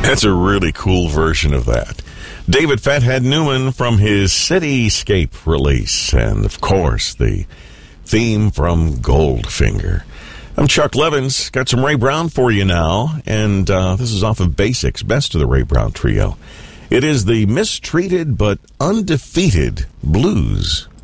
That's a really cool version of that. David Fathead Newman from his Cityscape release. And, of course, the theme from Goldfinger. I'm Chuck Levins. Got some Ray Brown for you now. And this is off of Basics, Best of the Ray Brown Trio. It is the Mistreated but Undefeated Blues.